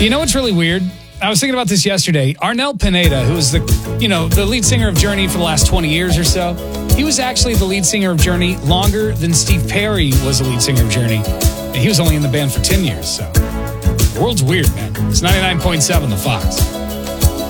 You know what's really weird? I was thinking about this yesterday. Arnel Pineda, who was the lead singer of Journey for the last 20 years or so, he was actually the lead singer of Journey longer than Steve Perry was the lead singer of Journey. And he was only in the band for 10 years, so the world's weird, man. It's 99.7 The Fox.